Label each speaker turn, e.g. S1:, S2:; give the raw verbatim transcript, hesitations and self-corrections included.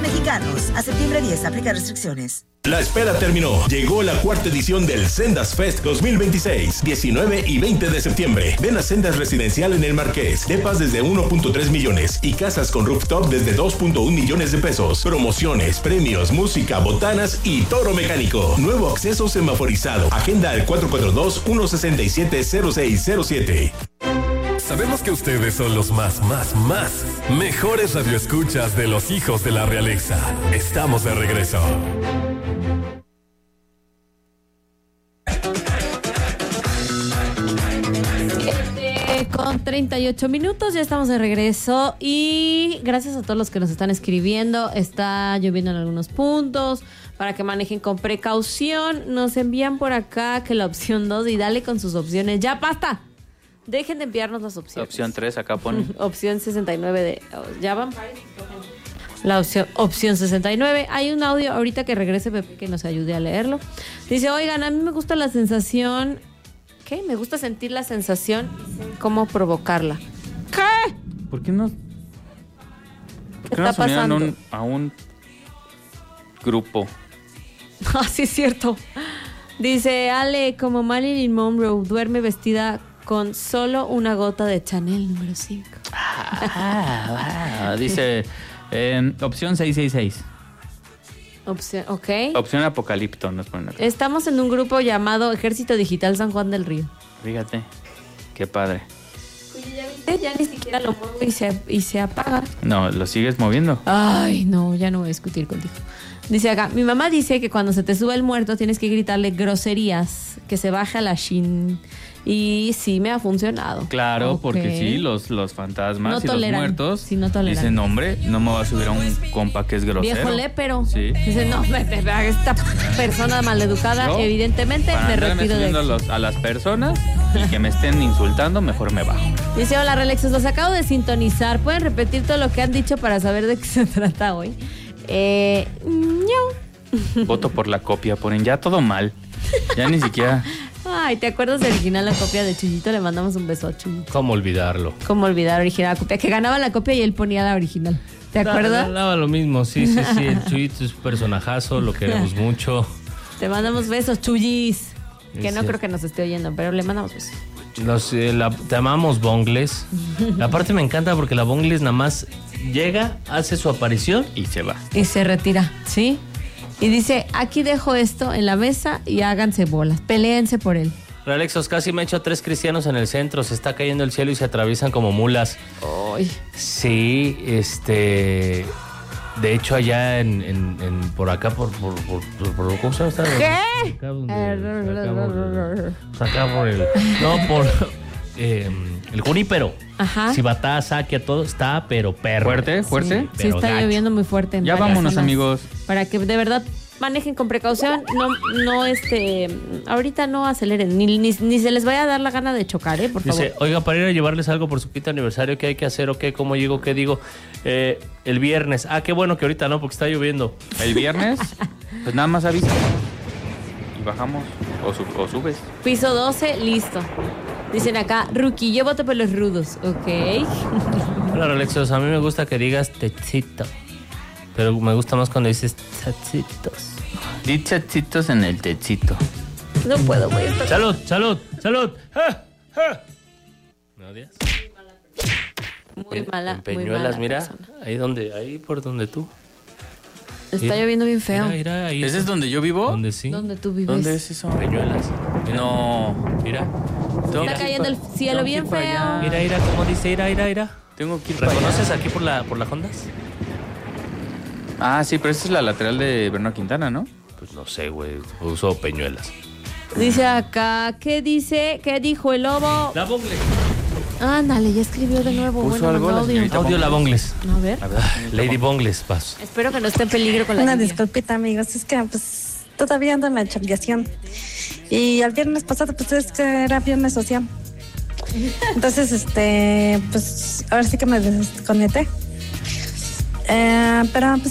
S1: mexicanos. A septiembre diez, aplica restricciones.
S2: La espera terminó. Llegó la cuarta edición del Sendas Fest dos mil veintiséis, diecinueve y veinte de septiembre. Ven a Sendas Residencial en el Marqués. Depas desde uno punto tres millones y casas con rooftop desde dos punto uno millones de pesos. Promociones, premios, música, botanas y toro mecánico. Nuevo acceso semaforizado. Agenda al cuatro cuatro dos, uno seis siete, cero seis cero siete.
S3: Sabemos que ustedes son los más, más, más mejores radioescuchas de los hijos de la realeza. Estamos de regreso.
S4: Con treinta y ocho minutos ya estamos de regreso y gracias a todos los que nos están escribiendo. Está lloviendo en algunos puntos, para que manejen con precaución. Nos envían por acá que la opción dos y dale con sus opciones. ¡Ya basta! Dejen de enviarnos las opciones.
S5: Opción tres acá pone.
S4: Opción sesenta y nueve de... ¿Ya van? La opción, opción sesenta y nueve. Hay un audio ahorita que regrese Pepe que nos ayude a leerlo. Dice, oigan, a mí me gusta la sensación... ¿Qué? Me gusta sentir la sensación, cómo provocarla. ¿Qué?
S5: ¿Por qué no? ¿Por qué no se unieron un, a un grupo?
S4: Ah, sí es cierto. Dice, Ale, como Marilyn Monroe, duerme vestida con solo una gota de Chanel número cinco.
S5: Ah, wow. Dice, eh, opción seiscientos sesenta y seis.
S4: Opción, ok.
S5: Opción Apocalipto, nos ponen acá.
S4: Estamos en un grupo llamado Ejército Digital San Juan del Río.
S5: Fíjate, qué padre.
S4: Oye, ¿ya viste? Ya ni siquiera lo muevo y se, y se apaga.
S5: No, ¿lo sigues moviendo?
S4: Ay, no, ya no voy a discutir contigo. Dice acá, mi mamá dice que cuando se te sube el muerto tienes que gritarle groserías, que se baja la shin. Y sí me ha funcionado.
S5: Claro, okay. Porque sí, los, los fantasmas no y toleran, los muertos sí, no dicen, hombre, no me va a subir a un compa que es grosero.
S4: Viejo lépero.
S5: Sí.
S4: Dice, no, esta persona maleducada, ¿no? Evidentemente me retiro de
S5: aquí. A las personas y que me estén insultando, mejor me bajo.
S4: Dice, hola Relexos, los acabo de sintonizar. ¿Pueden repetir todo lo que han dicho para saber de qué se trata hoy? Eh, no.
S5: Voto por la copia, ponen ya todo mal. Ya ni siquiera...
S4: Ay, ¿te acuerdas de original la copia de Chuyito? Le mandamos un beso a Chuyito.
S6: ¿Cómo olvidarlo?
S4: ¿Cómo olvidar original la copia? Que ganaba la copia y él ponía la original. ¿Te acuerdas?
S6: Ganaba lo mismo, sí, sí, sí. El Chuyito es un personajazo, lo queremos mucho.
S4: Te mandamos besos, Chuyis. Que
S6: sí,
S4: no
S6: sí.
S4: creo que nos esté oyendo, pero le mandamos besos.
S6: Nos, eh, la, te amamos, Bongles. Aparte me encanta porque la Bongles nada más llega, hace su aparición y se va.
S4: Y se retira, ¿sí? Y dice, aquí dejo esto en la mesa y háganse bolas, peléense por él.
S6: Alexos, casi me he hecho tres cristianos en el centro, se está cayendo el cielo y se atraviesan como mulas.
S4: Ay.
S6: Sí, este... De hecho, allá en, en, en por acá, por, por, por, por, por ¿cómo se llama?
S4: ¿Qué?
S6: Acá, donde, acá, acá por el... No, por... Eh, el Junípero.
S4: Ajá.
S6: Cibatá, Saquia, todo está, pero perro.
S5: ¿Fuerte? ¿Fuerte?
S4: Sí, sí está gacho. Lloviendo muy fuerte. En
S5: ya vámonos, zonas, amigos.
S4: Para que de verdad manejen con precaución. No, no, este... Ahorita no aceleren. Ni, ni, ni se les vaya a dar la gana de chocar, ¿eh? Por favor.
S6: Dice, oiga, para ir a llevarles algo por su quinto aniversario, ¿qué hay que hacer o qué? ¿Cómo llego? ¿Qué digo? Eh, el viernes. Ah, qué bueno que ahorita no, porque está lloviendo.
S5: ¿El viernes? Pues nada más avisa. Y bajamos. O, sub, o subes.
S4: Piso doce, listo. Dicen acá, Rookie, yo voto por los rudos, ¿ok?
S6: Hola, Alexos, a mí me gusta que digas techito, pero me gusta más cuando dices tachitos.
S5: Di tachitos en el techito.
S4: No puedo, voy a estar...
S6: Salud, salud, salud. ¡Ja, ja! ¿Me odias?
S4: Muy mala,
S6: en Peñuelas,
S4: muy mala
S6: mira,
S4: persona.
S6: ahí donde, ahí por donde tú.
S4: Está
S6: mira,
S4: lloviendo bien feo.
S6: Mira, mira, ahí
S5: ¿Ese es donde yo vivo?
S6: ¿Dónde sí?
S4: ¿Dónde tú vives?
S5: ¿Dónde es eso?
S6: Peñuelas. Mira.
S5: No.
S6: Mira.
S4: Está
S6: mira.
S4: cayendo el cielo bien feo.
S6: Mira, mira, ¿cómo dice? Mira, mira, mira.
S5: Tengo que ir
S6: ¿Reconoces aquí por la por la Hondas?
S5: Ah, sí, pero esta es la lateral de Bernardo Quintana, ¿no?
S6: Pues no sé, güey. Uso Peñuelas.
S4: Dice acá, ¿qué dice? ¿Qué dijo el lobo?
S6: La Bongles.
S4: Ándale, ya escribió de nuevo.
S5: Puso
S4: bueno,
S5: algo la
S4: audio.
S5: señorita
S6: Audio La Bongles.
S4: A ver.
S5: A ver
S6: Lady Bongles, paso.
S4: Espero que no esté en peligro con la
S7: Una
S4: lluvia.
S7: disculpita, amigos, es que pues todavía ando en la chambeación. Y el viernes pasado pues es que era viernes social. Entonces, este, pues ahora sí que me desconecté. Eh, pero pues